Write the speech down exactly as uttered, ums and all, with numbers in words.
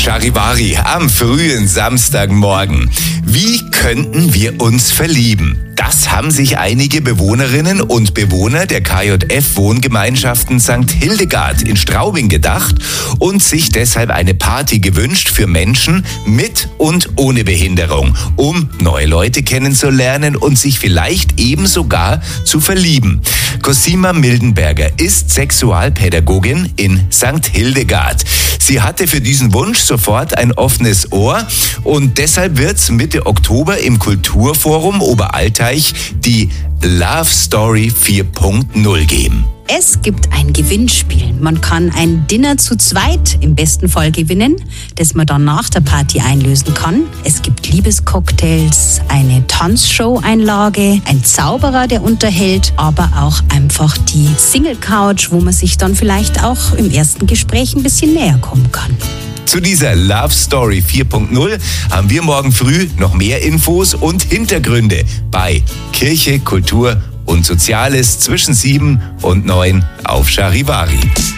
Charivari am frühen Samstagmorgen. Wie könnten wir uns verlieben? Das haben sich einige Bewohnerinnen und Bewohner der K J F-Wohngemeinschaften Sankt Hildegard in Straubing gedacht und sich deshalb eine Party gewünscht für Menschen mit und ohne Behinderung, um neue Leute kennenzulernen und sich vielleicht eben sogar zu verlieben. Cosima Mildenberger ist Sexualpädagogin in Sankt Hildegard. Sie hatte für diesen Wunsch sofort ein offenes Ohr und deshalb wird's Mitte Oktober im Kulturforum Oberalteich die Love Story vier Punkt null geben. Es gibt ein Gewinnspiel. Man kann ein Dinner zu zweit im besten Fall gewinnen, das man dann nach der Party einlösen kann. Es gibt Liebescocktails, eine Tanzshow-Einlage, ein Zauberer, der unterhält, aber auch einfach die Single-Couch, wo man sich dann vielleicht auch im ersten Gespräch ein bisschen näher kommen kann. Zu dieser Love Story vier Punkt null haben wir morgen früh noch mehr Infos und Hintergründe bei Kirche, Kultur und Soziales zwischen sieben und neun auf Charivari.